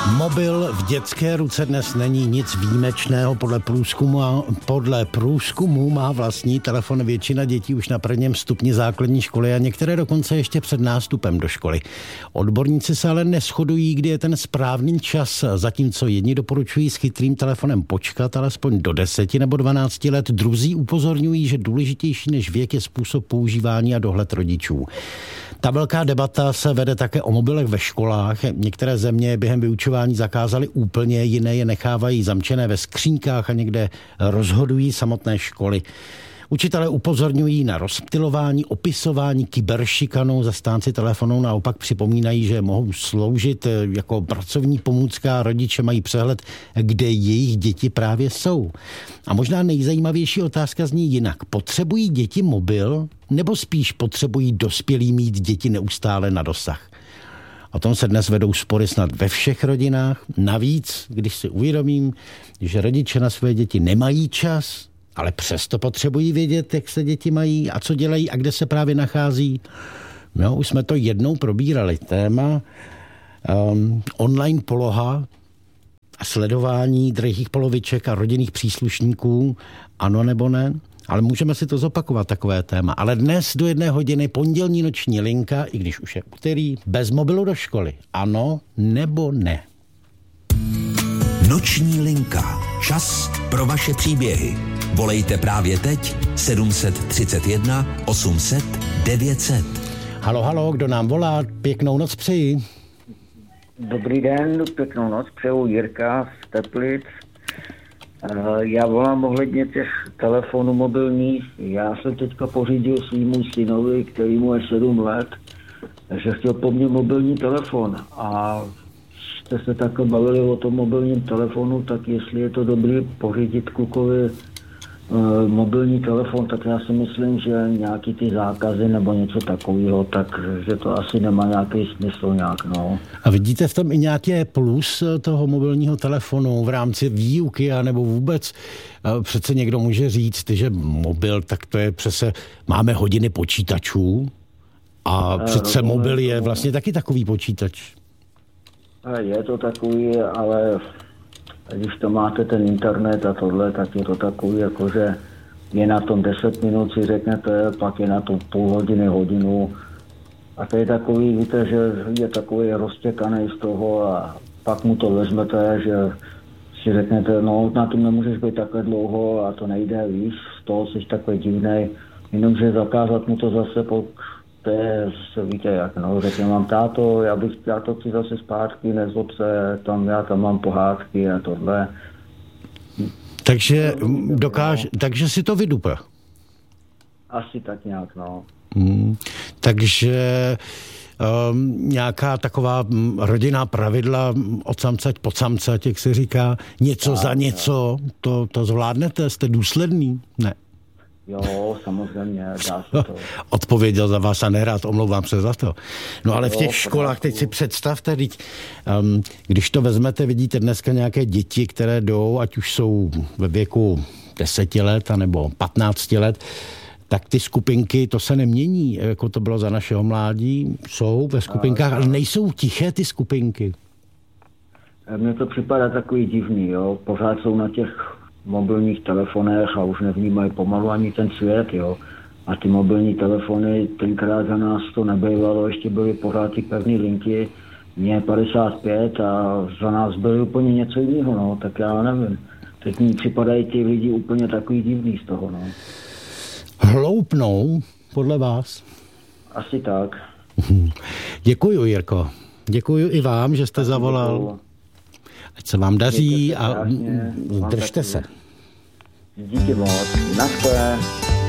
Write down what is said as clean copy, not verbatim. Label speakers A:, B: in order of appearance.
A: Mobil v dětské ruce dnes není nic výjimečného. Podle průzkumu má vlastní telefon většina dětí už na prvním stupni základní školy a některé dokonce ještě před nástupem do školy. Odborníci se ale neshodují, kdy je ten správný čas, zatímco jedni doporučují s chytrým telefonem počkat alespoň do 10 nebo 12 let, druzí upozorňují, že důležitější než věk je způsob používání a dohled rodičů. Ta velká debata se vede také o mobilech ve školách. Některé země během vyučování zakázaly úplně, jiné je nechávají zamčené ve skřínkách a někde rozhodují samotné školy. Učitelé upozorňují na rozptylování, opisování, kyberšikanu. Zastánci telefonů naopak připomínají, že mohou sloužit jako pracovní pomůcka a rodiče mají přehled, kde jejich děti právě jsou. A možná nejzajímavější otázka zní jinak. Potřebují děti mobil, nebo spíš potřebují dospělí mít děti neustále na dosah? O tom se dnes vedou spory snad ve všech rodinách. Navíc, když si uvědomím, že rodiče na své děti nemají čas, ale přesto potřebují vědět, jak se děti mají a co dělají a kde se právě nachází. No, už jsme to jednou probírali. Téma online poloha a sledování drahých poloviček a rodinných příslušníků, ano nebo ne? Ale můžeme si to zopakovat, takové téma. Ale dnes do 1 hodiny pondělní noční linka, i když už je úterý, bez mobilu do školy. Ano nebo ne?
B: Noční linka. Čas pro vaše příběhy. Volejte právě teď 731 800 900.
A: Halo, kdo nám volá? Pěknou noc přeji.
C: Dobrý den, pěknou noc přeju, Jirka z Teplic. Já volám ohledně těch telefonů mobilních. Já jsem teďka pořídil svýmu synovi, který mu je 7 let, že chtěl po mně mobilní telefon. A jste se takhle bavili o tom mobilním telefonu, tak jestli je to dobrý pořídit klukovi mobilní telefon, tak já si myslím, že nějaký ty zákazy nebo něco takového, takže to asi nemá nějaký smysl nějak, no.
A: A vidíte v tom i nějaké plus toho mobilního telefonu v rámci výuky a nebo vůbec? Přece někdo může říct, že mobil, tak to je přece, máme hodiny počítačů a přece mobil je vlastně taky takový počítač.
C: Je to takový, ale když to máte ten internet a tohle, tak je to takový, jakože je na tom 10 minut, si řeknete, pak je na tom půl hodiny, hodinu. A to je takový, víte, že je takový roztěkaný z toho a pak mu to vezmete, že si řeknete, no na tom nemůžeš být takhle dlouho a to nejde, víš, z toho jsi takový divnej. Jenomže zakázat mu to zase, to je, víte jak, no, řekne vám táto, já to chci zase zpátky, nezlob se, já tam mám pohádky a tohle.
A: Takže si to vydupe.
C: Asi tak nějak, no.
A: Takže nějaká taková rodinná pravidla od samcať po samcať, jak se říká, něco za něco, to zvládnete, jste důsledný? Ne.
C: Jo, samozřejmě, dá se to.
A: Odpověděl za vás a nerád, omlouvám se za to. No ale v těch školách, teď si představte, když to vezmete, vidíte dneska nějaké děti, které jdou, ať už jsou ve věku 10 let nebo 15 let, tak ty skupinky, to se nemění, jako to bylo za našeho mládí, jsou ve skupinkách, ale nejsou tiché ty skupinky.
C: Mně to připadá takový divný, jo, pořád jsou na těch mobilních telefonech a už nevnímají pomalu ani ten svět, jo. A ty mobilní telefony, tenkrát za nás to nebývalo, ještě byly pořád ty pevné linky, mě je 55 a za nás byly úplně něco jiného, no, tak já nevím. Teď mi připadají ty lidi úplně takový divný z toho, no.
A: Hloupnou, podle vás?
C: Asi tak.
A: Děkuju, Jirko. Děkuju i vám, že jste zavolal. Ať se vám daří a držte se.
C: Díky moc. Naschle.